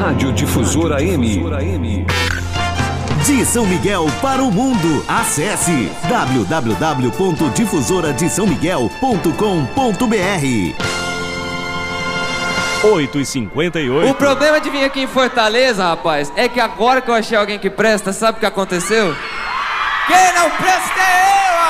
Rádio Difusora M. De São Miguel para o mundo, acesse www.difusoradesãomiguel.com.br. 8h58. O problema de vir aqui em Fortaleza, rapaz, é que agora que eu achei alguém que presta, sabe o que aconteceu? Quem não presta é